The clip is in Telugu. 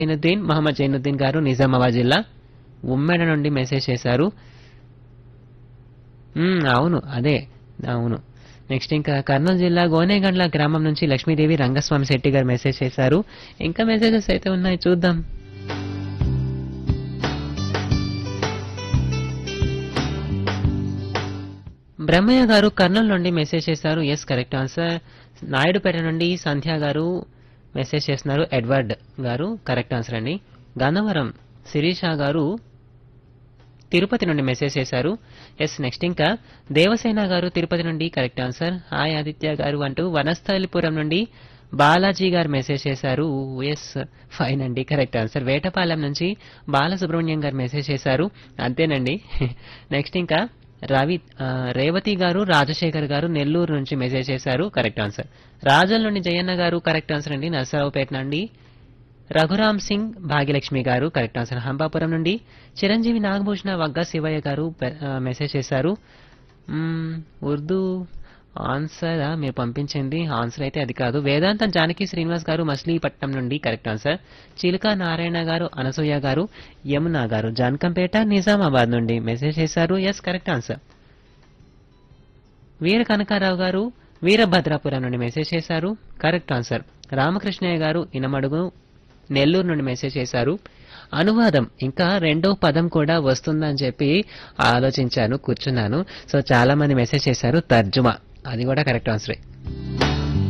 మహమ్మద్ జైనుద్దీన్ గారు నిజామాబాద్ జిల్లా ఉమ్మెడ నుండి మెసేజ్ చేశారు. అవును అదే అవును. నెక్స్ట్ ఇంకా కర్నూలు జిల్లా గోనేగండ్ల గ్రామం నుంచి లక్ష్మీదేవి రంగస్వామి శెట్టి గారు మెసేజ్ చేశారు. ఇంకా మెసేజెస్ అయితే ఉన్నాయి, చూద్దాం. బ్రహ్మయ్య గారు కర్నూలు నుండి మెసేజ్ చేశారు. Yes correct answer. నాయుడుపేట నుండి సంధ్య గారు మెసేజ్ చేస్తున్నారు. ఎడ్వర్డ్ గారు కరెక్ట్ ఆన్సర్ అండి. గన్నవరం శిరీష గారు తిరుపతి నుండి మెసేజ్ చేశారు. ఎస్ నెక్స్ట్ ఇంకా దేవసేన గారు తిరుపతి నుండి కరెక్ట్ ఆన్సర్. హాయ్ ఆదిత్య గారు అంటూ వనస్థలిపురం నుండి బాలాజీ గారు మెసేజ్ చేశారు. ఎస్ ఫైన్ అండి కరెక్ట్ ఆన్సర్. వేటపాలెం నుంచి బాలసుబ్రహ్మణ్యం గారు మెసేజ్ చేశారు. అంతేనండి. నెక్స్ట్ ఇంకా రేవతి గారు రాజశేఖర్ గారు నెల్లూరు నుంచి మెసేజ్ చేశారు. Correct answer. రాజల్ నుండి జయన్న గారు కరెక్ట్ ఆన్సర్ అండి. నర్సరావుపేట నుండి రఘురామ్ సింగ్ భాగ్యలక్ష్మి గారు కరెక్ట్ ఆన్సర్. హంపాపురం నుండి చిరంజీవి నాగభూషణ వగ్గ శివయ్య గారు మెసేజ్ చేశారు. ఉర్దూ ఆన్సర్ మీరు పంపించింది ఆన్సర్ అయితే అది కాదు. వేదాంతం జానకి శ్రీనివాస్ గారు మచిలీపట్నం నుండి కరెక్ట్ ఆన్సర్. చిలుక నారాయణ గారు అనసూయ గారు యమున గారు జాన్కంపేట నిజామాబాద్ నుండి మెసేజ్ చేశారు. Yes correct answer. వీర కనకారావు గారు వీరభద్రాపురం నుండి మెసేజ్ చేశారు. Correct answer. రామకృష్ణయ్య గారు ఇనమడుగు నెల్లూరు నుండి మెసేజ్ చేశారు. అనువాదం ఇంకా రెండో పదం కూడా వస్తుందని చెప్పి ఆలోచించాను, కూర్చున్నాను. సో చాలా మంది మెసేజ్ చేశారు తర్జుమా, అది కూడా కరెక్ట్ ఆన్సరే.